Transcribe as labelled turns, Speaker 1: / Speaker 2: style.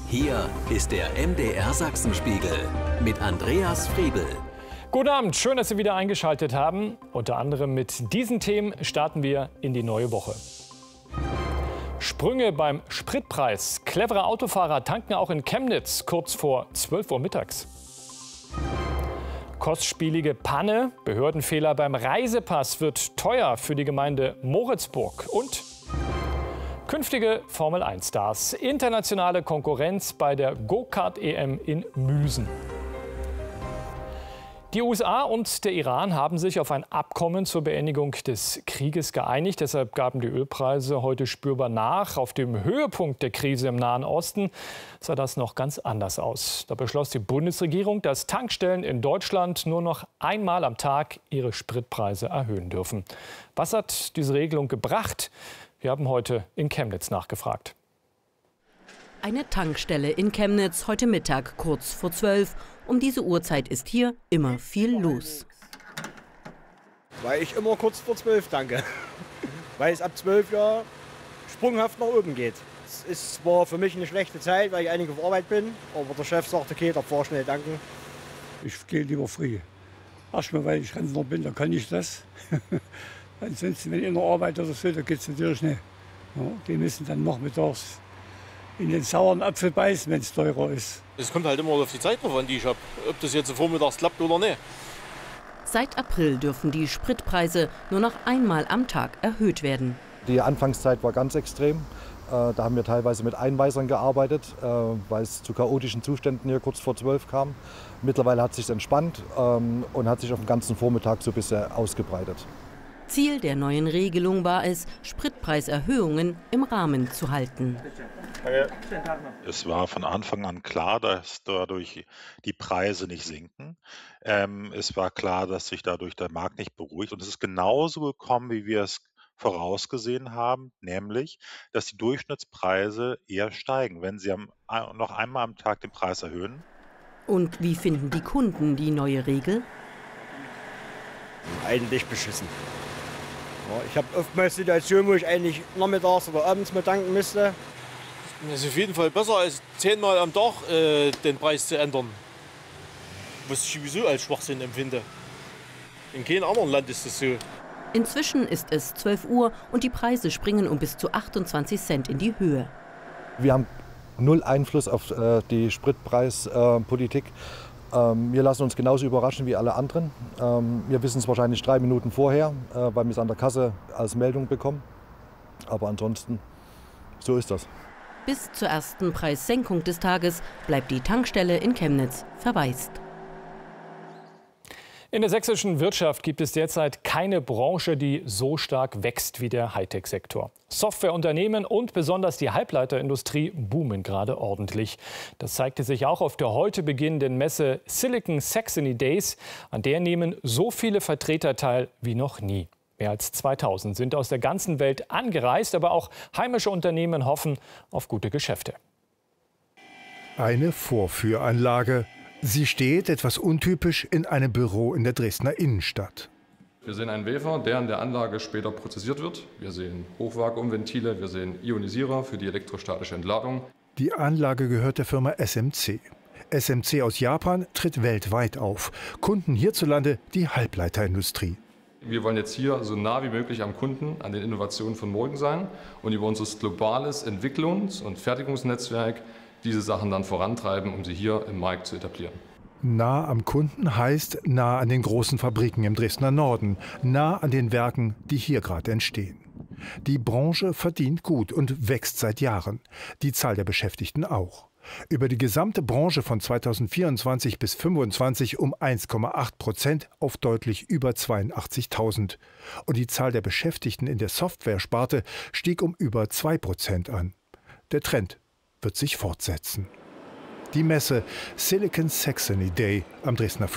Speaker 1: Hier ist der MDR Sachsenspiegel mit Andreas Friebel.
Speaker 2: Guten Abend, schön, dass Sie wieder eingeschaltet haben. Unter anderem mit diesen Themen starten wir in die neue Woche. Sprünge beim Spritpreis. Clevere Autofahrer tanken auch in Chemnitz kurz vor 12 Uhr mittags. Kostspielige Panne, Behördenfehler beim Reisepass wird teuer für die Gemeinde Moritzburg. Und künftige Formel-1-Stars. Internationale Konkurrenz bei der Go-Kart-EM in Müsen. Die USA und der Iran haben sich auf ein Abkommen zur Beendigung des Krieges geeinigt. Deshalb gaben die Ölpreise heute spürbar nach. Auf dem Höhepunkt der Krise im Nahen Osten sah das noch ganz anders aus. Da beschloss die Bundesregierung, dass Tankstellen in Deutschland nur noch einmal am Tag ihre Spritpreise erhöhen dürfen. Was hat diese Regelung gebracht? Wir haben heute in Chemnitz nachgefragt.
Speaker 3: Eine Tankstelle in Chemnitz heute Mittag kurz vor 12. Um diese Uhrzeit ist hier immer viel los.
Speaker 4: Weil ich immer kurz vor 12 tanke. Weil es ab 12 ja sprunghaft nach oben geht. Es ist zwar für mich eine schlechte Zeit, weil ich eigentlich auf Arbeit bin, aber der Chef sagt, okay, da fahr schnell tanken.
Speaker 5: Ich gehe lieber früh. Erstmal, weil ich Rentner bin, dann kann ich das. Ansonsten, wenn ich in der Arbeit oder so, da geht es natürlich nicht. Ja, die müssen dann nachmittags in den sauren Apfel beißen, wenn es teurer ist.
Speaker 6: Es kommt halt immer auf die Zeit drauf an, die ich habe. Ob das jetzt vormittags klappt oder nicht.
Speaker 3: Seit April dürfen die Spritpreise nur noch einmal am Tag erhöht werden.
Speaker 7: Die Anfangszeit war ganz extrem. Da haben wir teilweise mit Einweisern gearbeitet, weil es zu chaotischen Zuständen hier kurz vor 12 kam. Mittlerweile hat es sich entspannt und hat sich auf den ganzen Vormittag so ein bisschen ausgebreitet.
Speaker 3: Ziel der neuen Regelung war es, Spritpreiserhöhungen im Rahmen zu halten.
Speaker 8: Es war von Anfang an klar, dass dadurch die Preise nicht sinken. Es war klar, dass sich dadurch der Markt nicht beruhigt. Und es ist genauso gekommen, wie wir es vorausgesehen haben, nämlich, dass die Durchschnittspreise eher steigen, wenn sie noch einmal am Tag den Preis erhöhen.
Speaker 3: Und wie finden die Kunden die neue Regel?
Speaker 4: Eigentlich beschissen. Ja, ich habe oftmals Situationen, wo ich eigentlich nachmittags oder abends mal tanken müsste.
Speaker 6: Es ist auf jeden Fall besser, als 10-mal am Tag den Preis zu ändern. Was ich sowieso als Schwachsinn empfinde. In keinem anderen Land ist es so.
Speaker 3: Inzwischen ist es 12 Uhr und die Preise springen um bis zu 28 Cent in die Höhe.
Speaker 7: Wir haben null Einfluss auf die Spritpreispolitik. Wir lassen uns genauso überraschen wie alle anderen. Wir wissen es wahrscheinlich 3 Minuten vorher, weil wir es an der Kasse als Meldung bekommen. Aber ansonsten, so ist das.
Speaker 3: Bis zur ersten Preissenkung des Tages bleibt die Tankstelle in Chemnitz verwaist.
Speaker 2: In der sächsischen Wirtschaft gibt es derzeit keine Branche, die so stark wächst wie der Hightech-Sektor. Softwareunternehmen und besonders die Halbleiterindustrie boomen gerade ordentlich. Das zeigte sich auch auf der heute beginnenden Messe Silicon Saxony Days. An der nehmen so viele Vertreter teil wie noch nie. Mehr als 2000 sind aus der ganzen Welt angereist, aber auch heimische Unternehmen hoffen auf gute Geschäfte.
Speaker 9: Eine Vorführanlage. Sie steht, etwas untypisch, in einem Büro in der Dresdner Innenstadt.
Speaker 10: Wir sehen einen Wafer, der in der Anlage später prozessiert wird. Wir sehen Hochvakuumventile, wir sehen Ionisierer für die elektrostatische Entladung.
Speaker 9: Die Anlage gehört der Firma SMC. SMC aus Japan tritt weltweit auf. Kunden hierzulande die Halbleiterindustrie.
Speaker 10: Wir wollen jetzt hier so nah wie möglich am Kunden, an den Innovationen von morgen sein und über unser globales Entwicklungs- und Fertigungsnetzwerk diese Sachen dann vorantreiben, um sie hier im Markt zu etablieren.
Speaker 9: Nah am Kunden heißt nah an den großen Fabriken im Dresdner Norden, nah an den Werken, die hier gerade entstehen. Die Branche verdient gut und wächst seit Jahren. Die Zahl der Beschäftigten auch. Über die gesamte Branche von 2024 bis 2025 um 1,8% auf deutlich über 82.000. Und die Zahl der Beschäftigten in der Softwaresparte stieg um über 2% an. Der Trend wird sich fortsetzen. Die Messe Silicon Saxony Day am Dresdner